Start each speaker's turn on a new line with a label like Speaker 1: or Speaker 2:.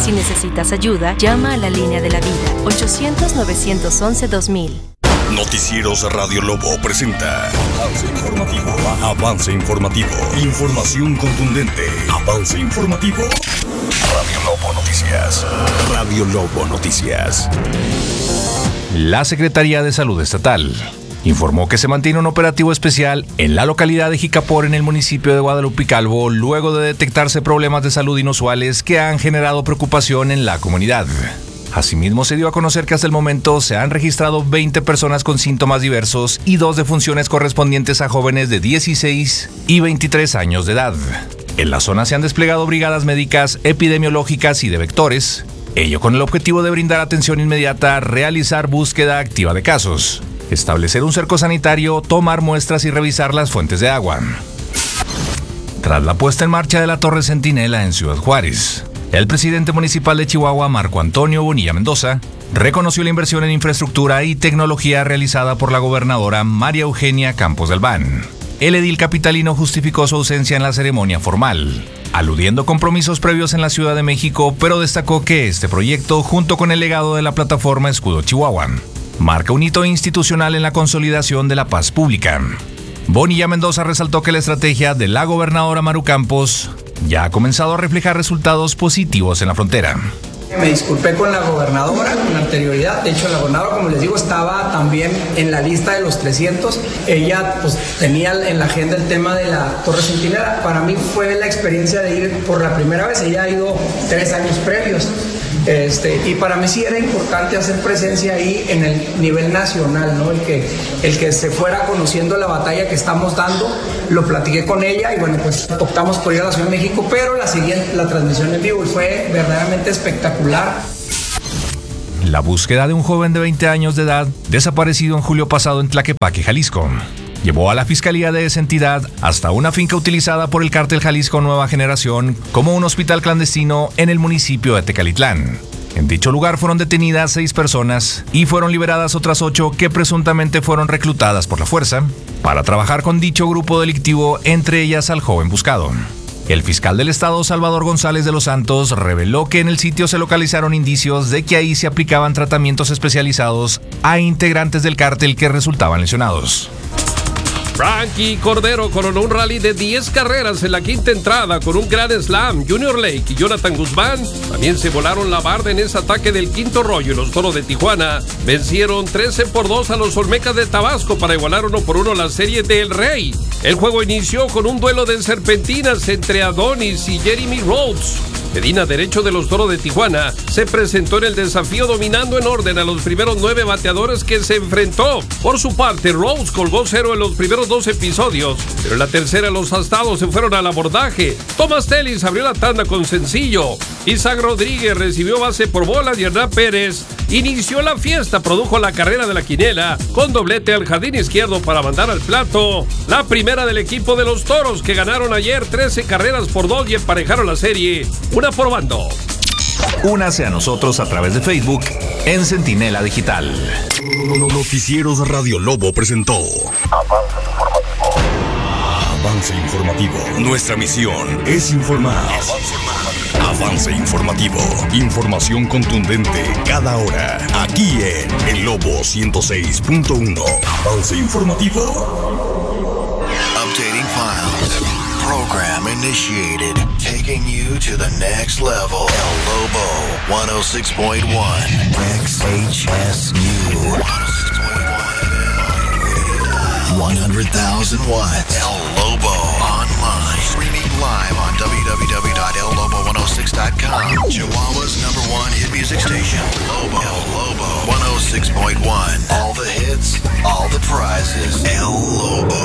Speaker 1: Si necesitas ayuda, llama a la línea de la vida, 800-911-2000.
Speaker 2: Noticieros Radio Lobo presenta Avance Informativo. Avance Informativo. Información contundente. Avance Informativo. Radio Lobo Noticias. Radio Lobo Noticias.
Speaker 3: La Secretaría de Salud Estatal informó que se mantiene un operativo especial en la localidad de Jicapor, en el municipio de Guadalupe Calvo, luego de detectarse problemas de salud inusuales que han generado preocupación en la comunidad. Asimismo, se dio a conocer que hasta el momento se han registrado 20 personas con síntomas diversos y 2 defunciones correspondientes a jóvenes de 16 y 23 años de edad. En la zona se han desplegado brigadas médicas, epidemiológicas y de vectores, ello con el objetivo de brindar atención inmediata, realizar búsqueda activa de casos, establecer un cerco sanitario, tomar muestras y revisar las fuentes de agua. Tras la puesta en marcha de la Torre Centinela en Ciudad Juárez, el presidente municipal de Chihuahua, Marco Antonio Bonilla Mendoza, reconoció la inversión en infraestructura y tecnología realizada por la gobernadora María Eugenia Campos de Albán. El edil capitalino justificó su ausencia en la ceremonia formal, aludiendo compromisos previos en la Ciudad de México, pero destacó que este proyecto, junto con el legado de la plataforma Escudo Chihuahua, marca un hito institucional en la consolidación de la paz pública. Bonilla Mendoza resaltó que la estrategia de la gobernadora Maru Campos ya ha comenzado a reflejar resultados positivos en la frontera.
Speaker 4: Me disculpé con la gobernadora con anterioridad. De hecho, la gobernadora, como les digo, estaba también en la lista de los 300. Ella pues tenía en la agenda el tema de la Torre Centinela. Para mí fue la experiencia de ir por la primera vez. Ella ha ido 3 años previos. Y para mí sí era importante hacer presencia ahí en el nivel nacional, ¿no? El que se fuera conociendo la batalla que estamos dando. Lo platiqué con ella y bueno, pues optamos por ir a la Ciudad de México, pero la transmisión en vivo fue verdaderamente espectacular.
Speaker 3: La búsqueda de un joven de 20 años de edad desaparecido en julio pasado en Tlaquepaque, Jalisco, llevó a la fiscalía de esa entidad hasta una finca utilizada por el cártel Jalisco Nueva Generación como un hospital clandestino en el municipio de Tecalitlán. En dicho lugar fueron detenidas 6 personas y fueron liberadas otras 8 que presuntamente fueron reclutadas por la fuerza para trabajar con dicho grupo delictivo, entre ellas al joven buscado. El fiscal del estado, Salvador González de los Santos, reveló que en el sitio se localizaron indicios de que ahí se aplicaban tratamientos especializados a integrantes del cártel que resultaban lesionados.
Speaker 5: Frankie Cordero coronó un rally de 10 carreras en la quinta entrada con un Grand Slam. Junior Lake y Jonathan Guzmán también se volaron la barda en ese ataque del quinto rollo, y los Toros de Tijuana vencieron 13-2 a los Olmecas de Tabasco para igualar 1-1 la serie del Rey. El juego inició con un duelo de serpentinas entre Adonis y Jeremy Rhodes. Medina, derecho de los Toros de Tijuana, se presentó en el desafío dominando en orden a los primeros 9 bateadores que se enfrentó. Por su parte, Rhodes colgó 0 en los primeros 2 episodios, pero en la tercera los astados se fueron al abordaje. Thomas Tellis abrió la tanda con sencillo. Isaac Rodríguez recibió base por bolas y Hernán Pérez inició la fiesta, produjo la carrera de la quinela con doblete al jardín izquierdo para mandar al plato la primera del equipo de los Toros, que ganaron ayer 13 carreras por 2 y emparejaron la serie, una por bando.
Speaker 3: Únase a nosotros a través de Facebook en Centinela Digital.
Speaker 2: Noticieros Radio Lobo presentó Avance Informativo. Avance Informativo. Nuestra misión es informar. Avance Informativo. Información contundente cada hora. Aquí en El Lobo 106.1. Avance Informativo.
Speaker 6: Updating files. Program initiated. Taking you to the next level. El Lobo 106.1. XHSU 100,000 watts. El Lobo online. Streaming live on www.ellobo106.com. Chihuahua's #1 hit music station. Lobo. El Lobo 106.1. All the hits, all the prizes. El Lobo.